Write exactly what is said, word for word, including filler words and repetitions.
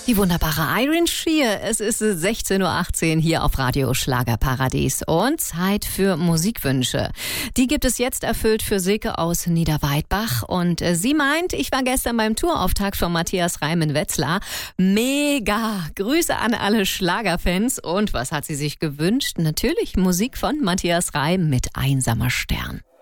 Die wunderbare Iron Shear. Es ist sechzehn Uhr achtzehn hier auf Radio Schlagerparadies und Zeit für Musikwünsche. Die gibt es jetzt erfüllt für Silke aus Niederweidbach und sie meint, ich war gestern beim Tourauftakt von Matthias Reim in Wetzlar. Mega! Grüße an alle Schlagerfans. Und was hat sie sich gewünscht? Natürlich Musik von Matthias Reim mit Einsamer Stern.